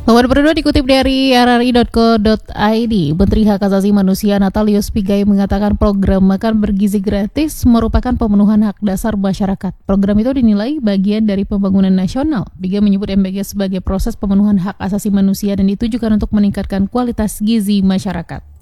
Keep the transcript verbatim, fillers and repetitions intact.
Kabar kedua dikutip dari r r i dot co dot i d. Menteri Hak Asasi Manusia Natalius Pigai mengatakan program makan bergizi gratis merupakan pemenuhan hak dasar masyarakat. Program itu dinilai bagian dari pembangunan nasional. Pigai menyebut M B G sebagai proses pemenuhan hak asasi manusia dan ditujukan untuk meningkatkan kualitas gizi masyarakat.